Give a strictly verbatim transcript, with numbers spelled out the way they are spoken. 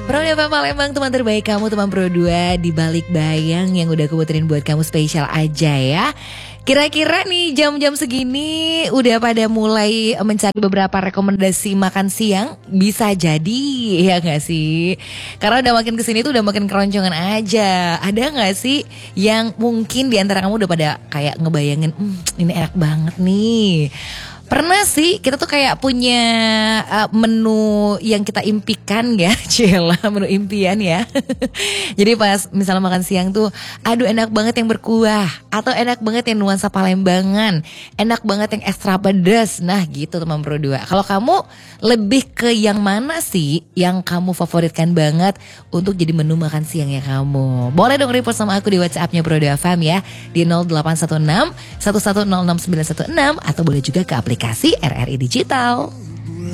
Pro F M Palembang, teman terbaik kamu, teman Pro dua di balik bayang yang udah aku puterin buat kamu spesial aja ya. Kira-kira nih jam-jam segini udah pada mulai mencari beberapa rekomendasi makan siang? Bisa jadi ya gak sih? Karena udah makin kesini tuh udah makin keroncongan aja. Ada gak sih yang mungkin diantara kamu udah pada kayak ngebayangin, hmm, ini enak banget nih. Pernah sih kita tuh kayak punya uh, menu yang kita impikan ya, Cila, menu impian ya. Jadi pas misalnya makan siang tuh, aduh enak banget yang berkuah, atau enak banget yang nuansa Palembangan, enak banget yang ekstra pedas. Nah gitu teman Pro dua. Kalau kamu lebih ke yang mana sih yang kamu favoritkan banget untuk jadi menu makan siangnya kamu? Boleh dong report sama aku di WhatsAppnya Pro dua F M ya, di nol delapan satu enam satu satu nol enam sembilan satu enam, atau boleh juga ke aplikasi R R I Digital.